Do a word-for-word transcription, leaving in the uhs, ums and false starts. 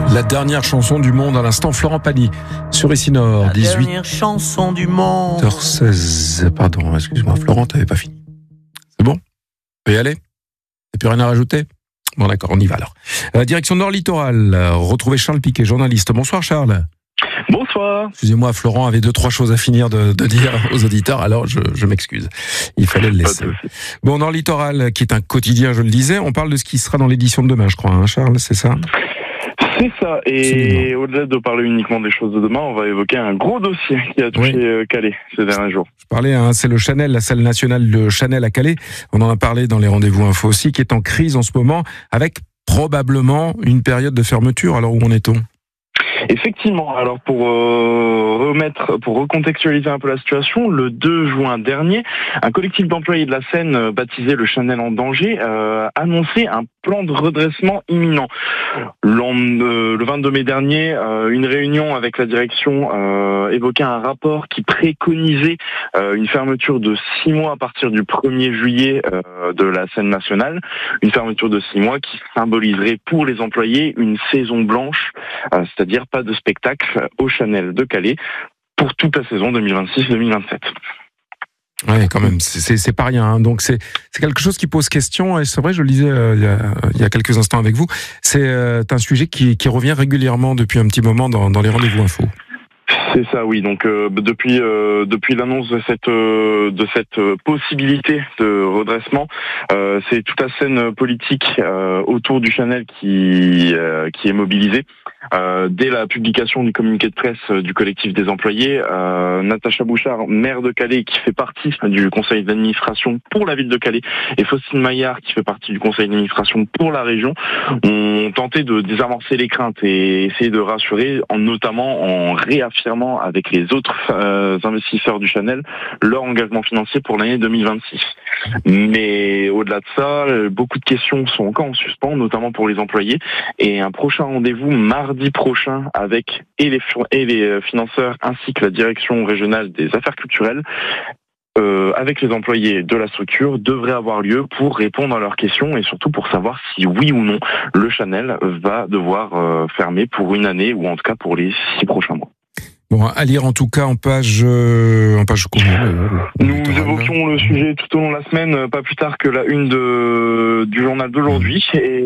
La dernière chanson du monde à l'instant, Florent Pagny sur Ici Nord, La dix-huit dernière chanson du monde. heures seize. Pardon, excuse-moi, Florent, t'avais pas fini. C'est bon? On peut y aller? T'as plus rien à rajouter? Bon d'accord, on y va alors. Euh, direction Nord Littoral, euh, retrouver Charles Piquet, journaliste. Bonsoir Charles. Bonsoir. Excusez-moi, Florent avait deux, trois choses à finir de, de dire aux auditeurs, alors je, je m'excuse. Il fallait le laisser. Bon, Nord Littoral, qui est un quotidien, je le disais, on parle de ce qui sera dans l'édition de demain, je crois, hein, Charles, c'est ça? C'est ça, et au-delà de parler uniquement des choses de demain, on va évoquer un gros dossier qui a touché oui. Calais ces derniers jours. Je parlais, hein, c'est le Chanel, la salle nationale de Chanel à Calais, on en a parlé dans les rendez-vous info aussi, qui est en crise en ce moment, avec probablement une période de fermeture. Alors où en est-on ? Effectivement, alors pour euh, remettre, pour recontextualiser un peu la situation, le deux juin dernier, un collectif d'employés de la Seine, euh, baptisé le Chanel en danger, euh, annonçait un plan de redressement imminent. Euh, le vingt-deux mai dernier, euh, une réunion avec la direction euh, évoquait un rapport qui préconisait euh, une fermeture de six mois à partir du premier juillet euh, de la Seine nationale, une fermeture de six mois qui symboliserait pour les employés une saison blanche, euh, c'est-à-dire pas de spectacle au Chanel de Calais pour toute la saison deux mille vingt-six deux mille vingt-sept. Ouais, quand même, c'est, c'est, c'est pas rien. Hein. Donc c'est, c'est quelque chose qui pose question. Et c'est vrai, je le disais euh, il, y a, il y a quelques instants avec vous. C'est euh, un sujet qui, qui revient régulièrement depuis un petit moment dans, dans les rendez-vous info. C'est ça, oui. Donc euh, depuis euh, depuis l'annonce de cette euh, de cette possibilité de redressement, euh, c'est toute la scène politique euh, autour du Chanel qui euh, qui est mobilisée. Euh, dès la publication du communiqué de presse euh, du collectif des employés, euh, Natacha Bouchard, maire de Calais, qui fait partie du conseil d'administration pour la ville de Calais, et Faustine Maillard, qui fait partie du conseil d'administration pour la région, ont tenté de désamorcer les craintes et essayer de rassurer, en, notamment en réaffirmant avec les autres euh, investisseurs du Chanel leur engagement financier pour l'année deux mille vingt-six. Mais au-delà de ça, beaucoup de questions sont encore en suspens, notamment pour les employés, et un prochain rendez-vous mardi prochain avec et les, et les financeurs ainsi que la direction régionale des affaires culturelles euh, avec les employés de la structure devrait avoir lieu pour répondre à leurs questions et surtout pour savoir si oui ou non le Chanel va devoir euh, fermer pour une année ou en tout cas pour les six prochains mois. Bon, à lire en tout cas en page, euh, en page combien ? Nous évoquions le sujet tout au long de la semaine, pas plus tard que la une de, du journal d'aujourd'hui. Et